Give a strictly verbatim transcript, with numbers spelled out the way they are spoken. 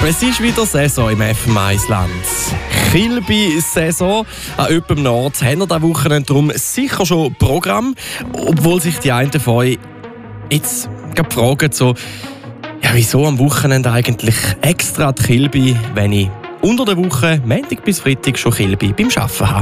Es ist wieder Saison im F M eins Land. Kilby-Saison. An öppem Nord haben wir dieses Wochenende darum sicher schon Programm. Obwohl sich die einen von euch jetzt gerade fragen, so, ja, wieso am Wochenende eigentlich extra die Kilby, wenn ich unter der Woche, Montag bis Freitag, schon Kilby beim Arbeiten habe.